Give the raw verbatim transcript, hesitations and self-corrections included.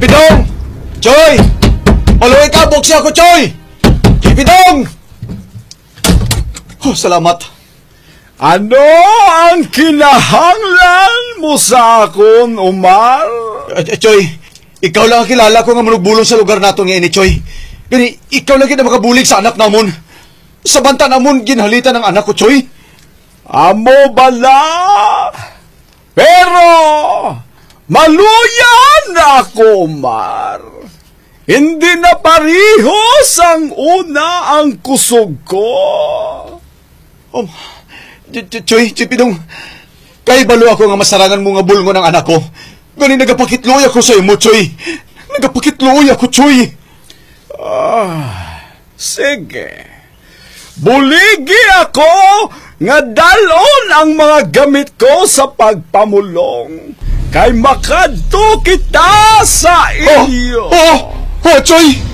Pidong! Choy! Paluwi ka, buksi ako, Choy! Pidong! Oh, salamat. Ano ang kinahanglan mo sa akon, Omar? Uh, Choy, ikaw lang ang kilala ko nga manugbulong sa lugar nato ngayon ni Choy. Gani, ikaw lang kita makabulig sa anak namon. Sa banta namon, ginhalitan ng anak ko, Choy. Amo bala? Pero, maluyan ako, Omar. Hindi na parihos ang una ang kusog ko. Oh, Choy, Choy Pidong, kay balo ako nga masarangan mo nga bulngon ng anak ko. Gani nagapakitloy ako sa imo, Choy. Nagapakitloy ako, Choy. Ah, sige. Buligi ako nga dalon ang mga gamit ko sa pagpamulong. Kay makadto kita sa iyo. Oh, oh, oh, Choy!